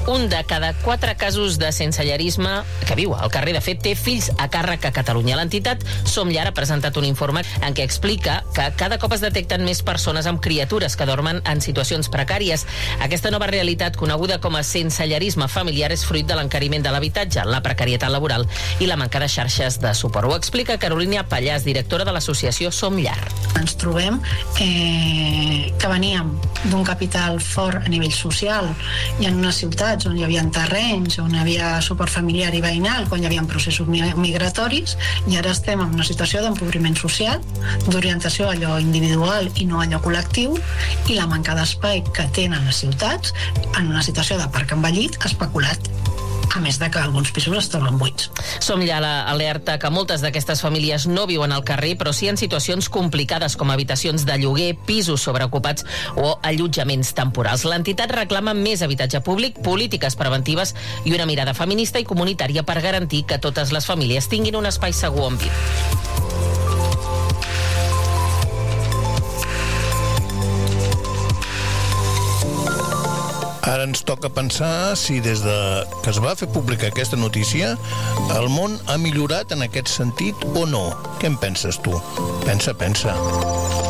Un de cada 4 casos de sensellerisme que viu al carrer, de fet, té fills a càrrec a Catalunya. L'entitat Som Llar ha presentat un informe en què explica que cada cop es detecten més persones amb criatures que dormen en situacions precàries. Aquesta nova realitat, coneguda com a sensellerisme familiar, és fruit de l'encariment de l'habitatge, la precarietat laboral i la manca de xarxes de suport. Ho explica Carolina Pallàs, directora de l'associació Som Llar. Ens trobem que veníem d'un capital fort a nivell social i en unes ciutats on hi havia terrenys, on hi havia suport familiar i veïnal, quan hi havia processos migratoris, i ara estem en una situació d'empobriment social, d'orientació a allò individual i no a allò col·lectiu, i la manca d'espai que tenen les ciutats en una situació de parc envellit especulat, a més de que alguns pisos es tornen buits. Som Llar alerta que moltes d'aquestes famílies no viuen al carrer, però sí en situacions complicades com habitacions de lloguer, pisos sobreocupats o allotjaments temporals. L'entitat reclama més habitatge públic, polítiques preventives i una mirada feminista i comunitària per garantir que totes les famílies tinguin un espai segur on viure. Ara ens toca pensar si des de que es va fer pública aquesta notícia el món ha millorat en aquest sentit o no. Què en penses tu? Pensa.